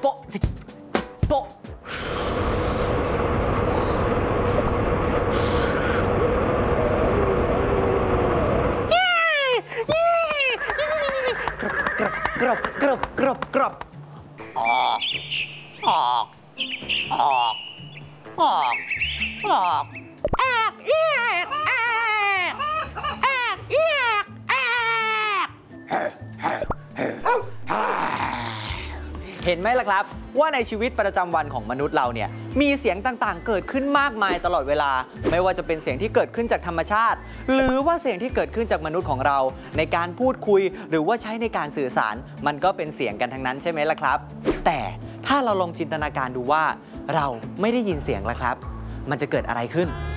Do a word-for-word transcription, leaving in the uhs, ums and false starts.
ปะโปะกรอบกรอบกรอบกรอบออกออกออกออกออกออกเอียกออกออกเอียกออกเห็นไหมล่ะครับว่าในชีวิตประจำวันของมนุษย์เราเนี่ยมีเสียงต่างๆเกิดขึ้นมากมายตลอดเวลาไม่ว่าจะเป็นเสียงที่เกิดขึ้นจากธรรมชาติหรือว่าเสียงที่เกิดขึ้นจากมนุษย์ของเราในการพูดคุยหรือว่าใช้ในการสื่อสารมันก็เป็นเสียงกันทั้งนั้นใช่ไหมล่ะครับแต่ถ้าเราลองจินตนาการดูว่าเราไม่ได้ยินเสียงล่ะครับมันจะเกิดอะไรขึ้น